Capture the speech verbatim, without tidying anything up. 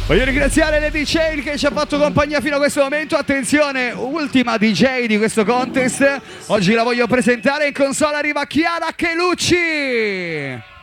Voglio ringraziare le D J che ci ha fatto compagnia fino a questo momento. Attenzione, ultima D J di questo contest. Oggi la voglio presentare, in console arriva Chiara Chelucci.